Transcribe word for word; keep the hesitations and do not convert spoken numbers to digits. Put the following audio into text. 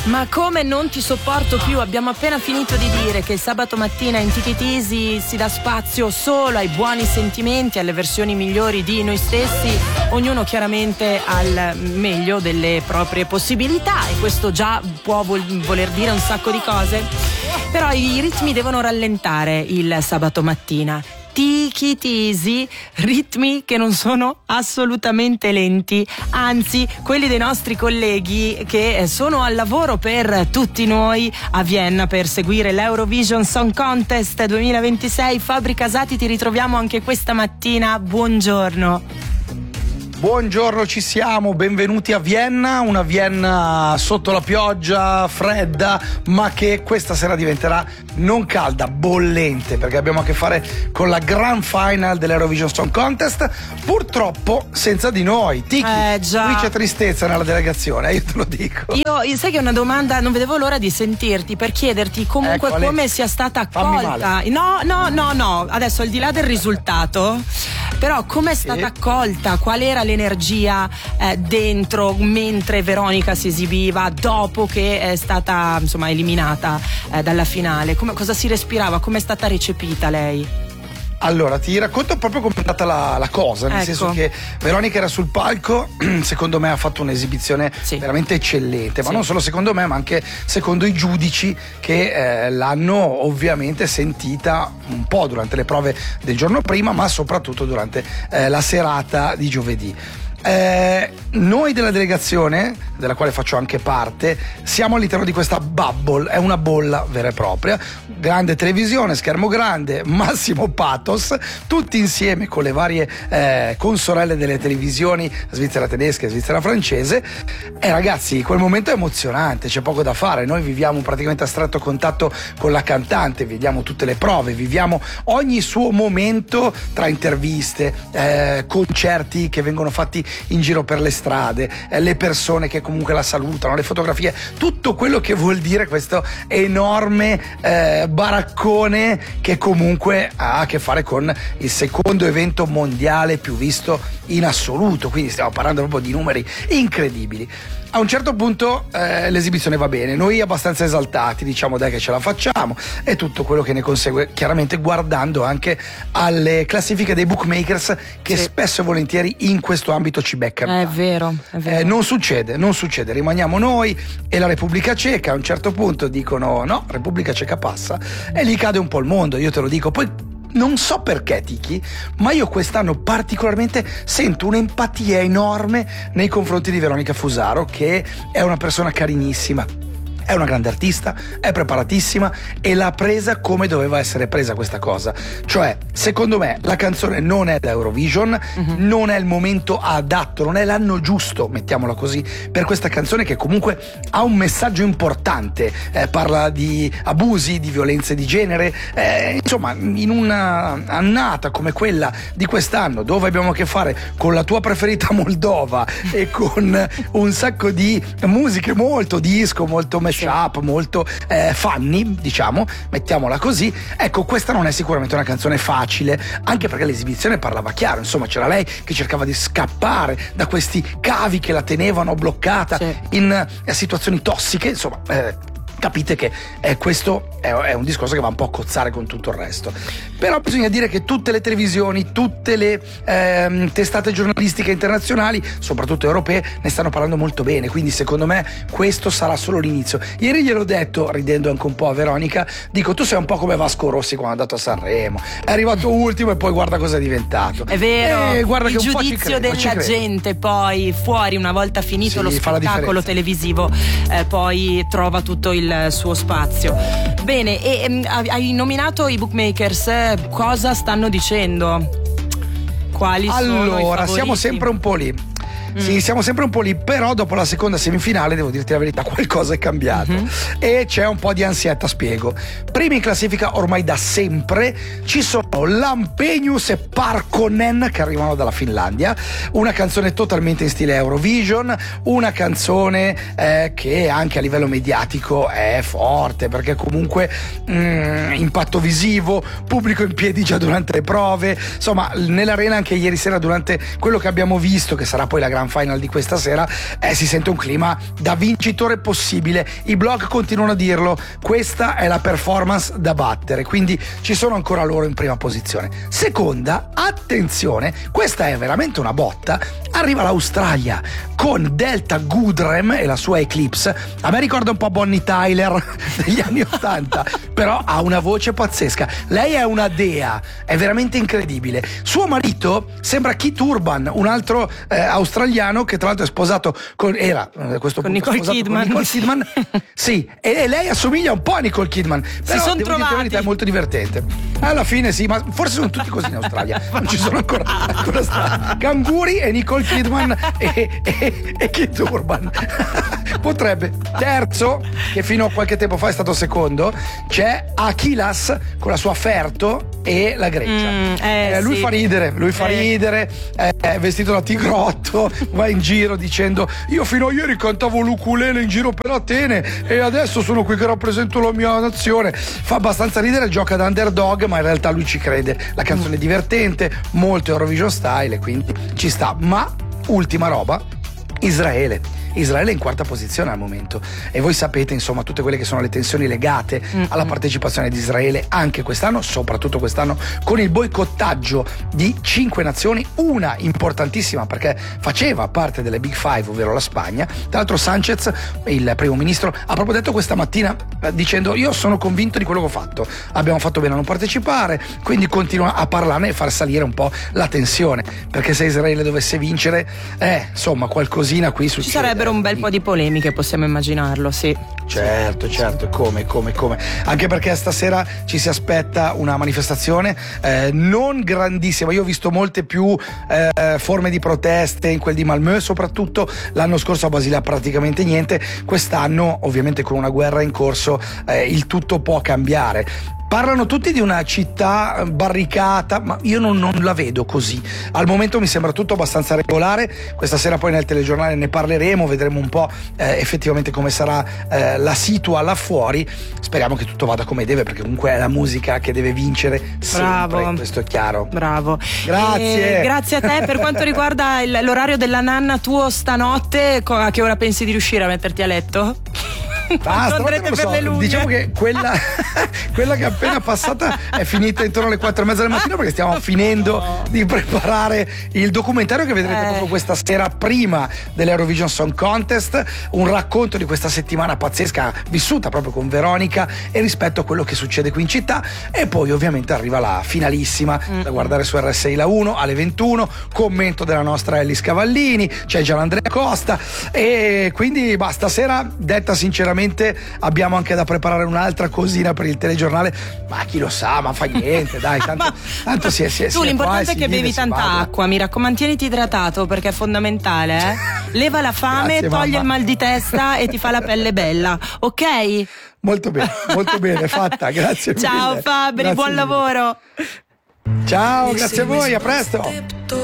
Ma come non ti sopporto più? Abbiamo appena finito di dire che il sabato mattina in Take It Easy si dà spazio solo ai buoni sentimenti, alle versioni migliori di noi stessi, ognuno chiaramente al meglio delle proprie possibilità, e questo già può vol- voler dire un sacco di cose, però i ritmi devono rallentare il sabato mattina. Take It Easy, ritmi che non sono assolutamente lenti, anzi quelli dei nostri colleghi che sono al lavoro per tutti noi a Vienna per seguire l'Eurovision Song Contest duemilaventisei. Fabri Casati, ti ritroviamo anche questa mattina, buongiorno. Buongiorno, ci siamo, benvenuti a Vienna, una Vienna sotto la pioggia, fredda, ma che questa sera diventerà non calda, bollente, perché abbiamo a che fare con la grand final dell'Eurovision Song Contest, purtroppo senza di noi. Tiki, eh, già. Qui c'è tristezza nella delegazione, io te lo dico. Io, io sai che è una domanda, non vedevo l'ora di sentirti per chiederti comunque ecco, come sia stata accolta. Fammi male. No, no, no, no, adesso al di là del risultato, però come è stata sì. accolta, qual era l'energia eh, dentro mentre Veronica si esibiva dopo che è stata insomma eliminata eh, dalla finale, come, cosa si respirava, come è stata recepita lei? Allora, ti racconto proprio come è andata la, la cosa, nel ecco. senso che Veronica era sul palco, secondo me ha fatto un'esibizione sì. veramente eccellente, ma sì. non solo secondo me, ma anche secondo i giudici che eh, l'hanno ovviamente sentita un po' durante le prove del giorno prima, ma soprattutto durante eh, la serata di giovedì. Eh, noi della delegazione, della quale faccio anche parte, siamo all'interno di questa bubble, è una bolla vera e propria, grande televisione, schermo grande, massimo pathos, tutti insieme con le varie eh, consorelle delle televisioni svizzera tedesca e svizzera francese, e ragazzi quel momento è emozionante, c'è poco da fare, noi viviamo praticamente a stretto contatto con la cantante, vediamo tutte le prove, viviamo ogni suo momento tra interviste, eh, concerti che vengono fatti in giro per le strade, eh, le persone che comunque la salutano, le fotografie, tutto quello che vuol dire questo enorme eh, baraccone che comunque ha a che fare con il secondo evento mondiale più visto in assoluto, quindi stiamo parlando proprio di numeri incredibili. A un certo punto eh, l'esibizione va bene, noi abbastanza esaltati diciamo dai che ce la facciamo, e tutto quello che ne consegue, chiaramente guardando anche alle classifiche dei bookmakers che sì. spesso e volentieri in questo ambito ci beccano. È vero, è vero. Eh, non succede, non succede, rimaniamo noi e la Repubblica Ceca. A un certo punto dicono no, Repubblica Ceca passa, e lì cade un po' il mondo, io te lo dico. Poi non so perché, Tiki, ma io quest'anno particolarmente sento un'empatia enorme nei confronti di Veronica Fusaro, che è una persona carinissima, è una grande artista, è preparatissima e l'ha presa come doveva essere presa questa cosa. Cioè, secondo me, la canzone non è da Eurovision, uh-huh. non è il momento adatto, non è l'anno giusto, mettiamola così, per questa canzone che comunque ha un messaggio importante, eh, parla di abusi, di violenze di genere, eh, insomma, in una annata come quella di quest'anno, dove abbiamo a che fare con la tua preferita Moldova e con un sacco di musiche molto disco, molto mesh up, molto eh, funny, diciamo, mettiamola così. Ecco, questa non è sicuramente una canzone facile, anche perché l'esibizione parlava chiaro, insomma c'era lei che cercava di scappare da questi cavi che la tenevano bloccata sì. in eh, situazioni tossiche, insomma eh, capite che eh, questo è, è un discorso che va un po' a cozzare con tutto il resto. Però bisogna dire che tutte le televisioni, tutte le ehm, testate giornalistiche internazionali, soprattutto europee, ne stanno parlando molto bene, quindi secondo me questo sarà solo l'inizio. Ieri gliel'ho detto, ridendo anche un po' a Veronica, dico tu sei un po' come Vasco Rossi quando è andato a Sanremo, è arrivato ultimo e poi guarda cosa è diventato. È vero, e guarda il che un po' ci giudizio credo, della gente poi fuori, una volta finito sì, lo spettacolo televisivo, eh, poi trova tutto il suo spazio. Bene, e um, hai nominato i bookmakers, eh, cosa stanno dicendo? Quali allora, sono i favoriti? Allora, siamo sempre un po' lì. Sì, siamo sempre un po' lì, però dopo la seconda semifinale, devo dirti la verità, qualcosa è cambiato uh-huh. e c'è un po' di ansietta, spiego. Primi in classifica ormai da sempre ci sono Lampenius e Parkkonen che arrivano dalla Finlandia, una canzone totalmente in stile Eurovision, una canzone eh, che anche a livello mediatico è forte, perché comunque mh, impatto visivo, pubblico in piedi già durante le prove, insomma nell'arena anche ieri sera durante quello che abbiamo visto, che sarà poi la gran Grand Final di questa sera, eh, si sente un clima da vincitore possibile. I blog continuano a dirlo, questa è la performance da battere, quindi ci sono ancora loro in prima posizione. Seconda, attenzione, questa è veramente una botta, arriva l'Australia con Delta Goodrem e la sua Eclipse. A me ricorda un po' Bonnie Tyler degli anni ottanta, però ha una voce pazzesca. Lei è una dea, è veramente incredibile. Suo marito sembra Keith Urban, un altro eh, australiano che tra l'altro è sposato con era eh, questo con punto, Nicole Kidman. Con Nicole Kidman. Sì, e, e lei assomiglia un po' a Nicole Kidman, però si sono devo dire la verità, è molto divertente. Alla fine sì, ma forse sono tutti così in Australia, non ci sono ancora, ancora stati Canguri e Nicole Kidman e, e, e Keith Urban. Potrebbe. Terzo, che fino a qualche tempo fa è stato secondo, c'è Achilas con la sua Ferto e la Grecia. Mm, eh, eh, lui sì. fa ridere, lui fa eh. ridere, eh, è vestito da tigrotto, va in giro dicendo: io fino a ieri cantavo l'ukulele in giro per Atene e adesso sono qui che rappresento la mia nazione. Fa abbastanza ridere, gioca da underdog, ma in realtà lui ci crede. La canzone è divertente, molto Eurovision style, quindi ci sta. Ma ultima roba, Israele. Israele è in quarta posizione al momento e voi sapete insomma tutte quelle che sono le tensioni legate mm-hmm. alla partecipazione di Israele anche quest'anno, soprattutto quest'anno con il boicottaggio di cinque nazioni, una importantissima perché faceva parte delle Big Five, ovvero la Spagna. Tra l'altro Sanchez, il primo ministro, ha proprio detto questa mattina eh, dicendo: io sono convinto di quello che ho fatto, abbiamo fatto bene a non partecipare, quindi continua a parlarne e far salire un po' la tensione, perché se Israele dovesse vincere eh insomma qualcosina qui succede. Ci sarebbero un bel po' di polemiche, possiamo immaginarlo, sì. Certo, certo, come, come, come. Anche perché stasera ci si aspetta una manifestazione eh, non grandissima. Io ho visto molte più eh, forme di proteste in quel di Malmö, soprattutto. L'anno scorso a Basilea praticamente niente. Quest'anno, ovviamente con una guerra in corso, eh, il tutto può cambiare. Parlano tutti di una città barricata, ma io non, non la vedo così. Al momento mi sembra tutto abbastanza regolare. Questa sera poi nel telegiornale ne parleremo, vedremo un po' eh, effettivamente come sarà eh, la situa là fuori. Speriamo che tutto vada come deve, perché comunque è la musica che deve vincere sempre. Bravo. Questo è chiaro. Bravo. Grazie. E grazie a te. Per quanto riguarda il, l'orario della nanna tuo stanotte, a che ora pensi di riuscire a metterti a letto? Basta, non lo so. Diciamo che quella, quella che è appena passata è finita intorno alle quattro e mezza del mattino, perché stiamo finendo no. di preparare il documentario che vedrete eh. proprio questa sera prima dell'Eurovision Song Contest, un racconto di questa settimana pazzesca vissuta proprio con Veronica e rispetto a quello che succede qui in città. E poi ovviamente arriva la finalissima mm. da guardare su R S I La uno alle ventuno, commento della nostra Ellis Cavallini, c'è Gianandrea Costa, e quindi bah, stasera, detta sinceramente, abbiamo anche da preparare un'altra cosina per il telegiornale, ma chi lo sa, ma fa niente, dai, tanto, tanto si è, si è, tu si l'importante è, è che bevi tanta parla. acqua, mi raccomando, mantieniti idratato perché è fondamentale, eh? Leva la fame, Grazie, toglie mamma. il mal di testa e ti fa la pelle bella, ok? Molto bene, molto bene, fatta, grazie Ciao mille. Fabri, grazie buon mille. lavoro. Ciao, grazie a voi, a presto.